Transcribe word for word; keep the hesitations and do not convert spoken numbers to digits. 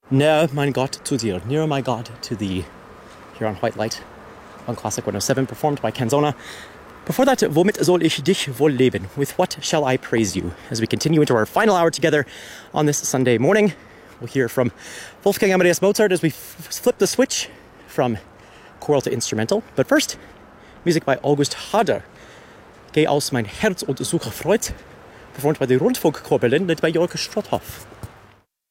Near mein Gott zu dir, near my God to thee, here on White Light, on Classic one oh seven, performed by Canzona. Before that, Womit soll ich dich wohl leben? With what shall I praise you? As we continue into our final hour together on this Sunday morning, we'll hear from Wolfgang Amadeus Mozart as we f- flip the switch from choral to instrumental. But first, music by August Hader, Geh aus mein Herz und suche Freud, performed by the Rundfunkchor Berlin, led by Jörg Strotthoff.